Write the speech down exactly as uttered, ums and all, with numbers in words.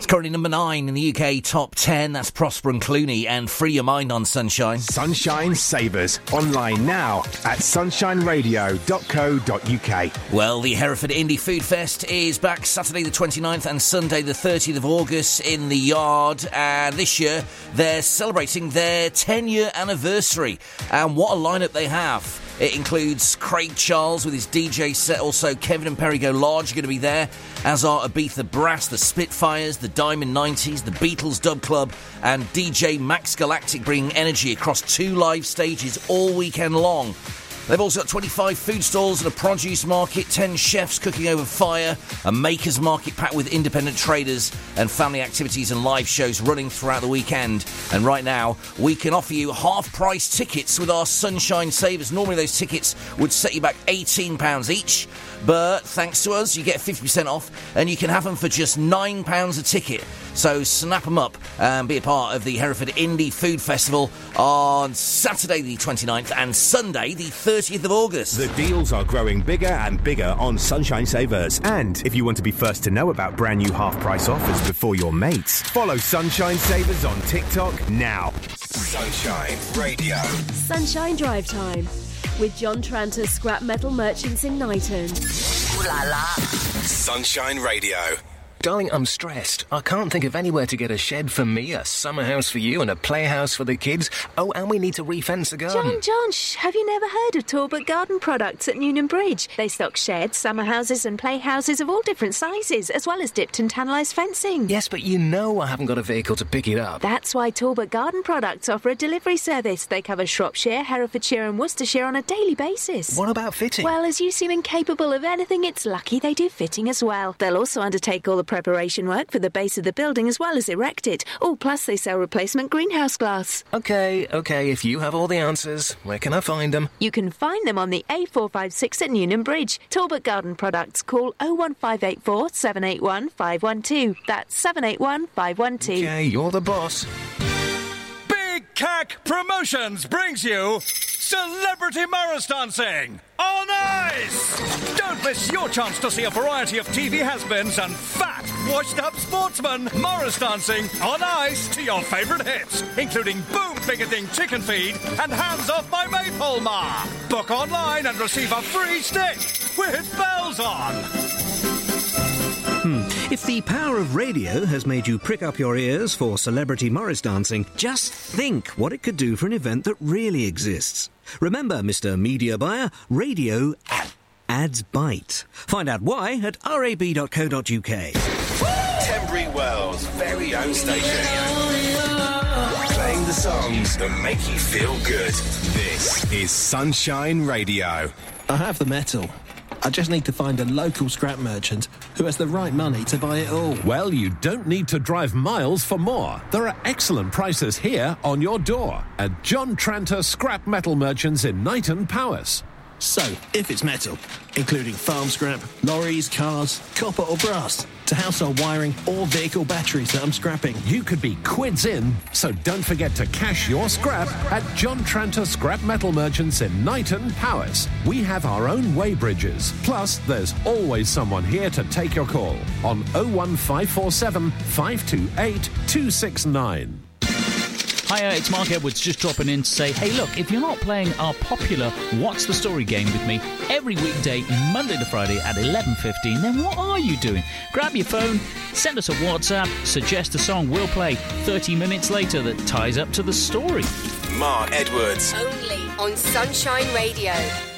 Currently number nine in the U K top ten. That's Prosper and Clooney and Free Your Mind on Sunshine. Sunshine Savers. Online now at sunshine radio dot co dot uk. Well, the Hereford Indie Food Fest is back Saturday the twenty-ninth and Sunday the thirtieth of August in the Yard. And this year they're celebrating their ten-year anniversary. And what a lineup they have. It includes Craig Charles with his D J set. Also, Kevin and Perry Go Large are going to be there, as are Ibiza Brass, the Spitfires, the Diamond nineties, the Beatles Dub Club, and D J Max Galactic, bringing energy across two live stages all weekend long. They've also got twenty-five food stalls and a produce market, ten chefs cooking over fire, a makers market packed with independent traders, and family activities and live shows running throughout the weekend. And right now, we can offer you half-price tickets with our Sunshine Savers. Normally those tickets would set you back eighteen pounds each, but thanks to us, you get fifty percent off, and you can have them for just nine pounds a ticket. So snap them up and be a part of the Hereford Indie Food Festival on Saturday the twenty-ninth and Sunday the thirtieth of August. The deals are growing bigger and bigger on Sunshine Savers. And if you want to be first to know about brand new half-price offers before your mates, follow Sunshine Savers on TikTok now. Sunshine Radio. Sunshine Drive Time with John Tranter, Scrap Metal Merchants in Knighton. Ooh la la. Sunshine Radio. Darling, I'm stressed. I can't think of anywhere to get a shed for me, a summer house for you, and a playhouse for the kids. Oh, and we need to refence the garden. John, John, shh, have you never heard of Talbot Garden Products at Newnham Bridge? They stock sheds, summer houses and playhouses of all different sizes, as well as dipped and tannalised fencing. Yes, but you know I haven't got a vehicle to pick it up. That's why Talbot Garden Products offer a delivery service. They cover Shropshire, Herefordshire and Worcestershire on a daily basis. What about fitting? Well, as you seem incapable of anything, it's lucky they do fitting as well. They'll also undertake all the preparation work for the base of the building as well as erect it. Oh, plus they sell replacement greenhouse glass. OK, OK, if you have all the answers, where can I find them? You can find them on the A four five six at Newnham Bridge. Talbot Garden Products. Call oh one five eight four, seven eight one, five one two. That's seven eight one, five one two. OK, you're the boss. Big Cack Promotions brings you Celebrity Morris Dancing on Ice! Don't miss your chance to see a variety of T V has-beens and fat, washed-up sportsmen Morris dancing on ice to your favourite hits, including Boom Bigoting Chicken Feed and Hands Off My Maypole Ma. Book online and receive a free stick with bells on. Hmm. If the power of radio has made you prick up your ears for Celebrity Morris Dancing, just think what it could do for an event that really exists. Remember, Mister Media Buyer, radio ads bite. Find out why at r a b dot co dot u k. Tenbury Wells' very own station. Playing the songs that make you feel good. This is Sunshine Radio. I have the metal. I just need to find a local scrap merchant who has the right money to buy it all. Well, you don't need to drive miles for more. There are excellent prices here on your door at John Tranter Scrap Metal Merchants in Knighton, Powys. So, if it's metal, including farm scrap, lorries, cars, copper or brass, to household wiring or vehicle batteries that I'm scrapping, you could be quids in, so don't forget to cash your scrap at John Tranter Scrap Metal Merchants in Knighton, Powys. We have our own weighbridges. Plus, there's always someone here to take your call on oh one five four seven, five two eight, two six nine. Hiya, it's Mark Edwards just dropping in to say, hey look, if you're not playing our popular What's the Story game with me every weekday, Monday to Friday at eleven fifteen, then what are you doing? Grab your phone, send us a WhatsApp, suggest a song we'll play thirty minutes later that ties up to the story. Mark Edwards. Only on Sunshine Radio.